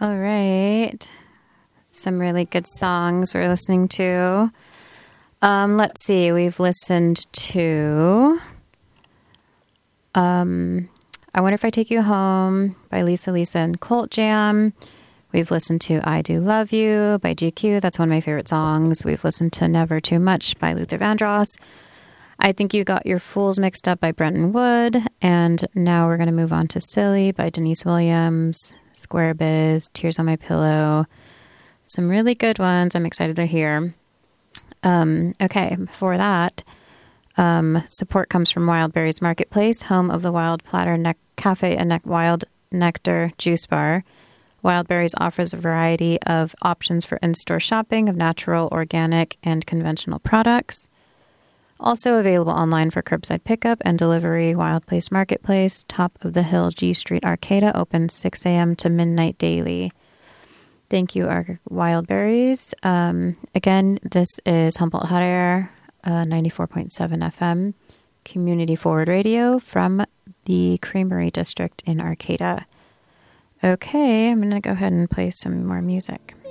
All right. Some really good songs we're listening to. Let's see. We've listened to I Wonder If I Take You Home by Lisa and Colt Jam. We've listened to I Do Love You by GQ. That's one of my favorite songs. We've listened to Never Too Much by Luther Vandross. I Think You Got Your Fools Mixed Up by Brenton Wood. And now we're going to move on to Silly by Denise Williams. Square Biz, Tears on My Pillow. Some really good ones. I'm excited they're here. Okay, before that, support comes from Wildberries Marketplace, home of the Wild Platter Cafe and Wild Nectar Juice Bar. Wildberries offers a variety of options for in-store shopping of natural, organic, and conventional products. Also available online for curbside pickup and delivery, Wild Place Marketplace, top of the hill G Street Arcata, open 6 a.m. to midnight daily. Thank you, Wildberries. Again, this is Humboldt Hot Air, 94.7 FM, Community Forward Radio from the Creamery District in Arcata. Okay, I'm going to go ahead and play some more music.